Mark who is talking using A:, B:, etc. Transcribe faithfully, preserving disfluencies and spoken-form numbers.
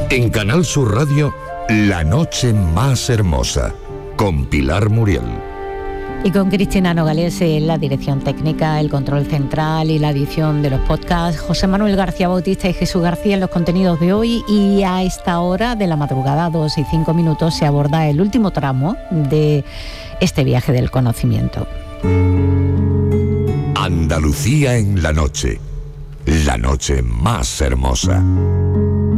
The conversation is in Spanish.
A: En Canal Sur Radio, La Noche Más Hermosa, con Pilar Muriel.
B: Y con Cristina Nogales en la dirección técnica, el control central y la edición de los podcasts, José Manuel García Bautista y Jesús García en los contenidos de hoy. Y a esta hora de la madrugada, dos y cinco minutos, se aborda el último tramo de este viaje del conocimiento.
A: Andalucía en la noche, la noche más hermosa.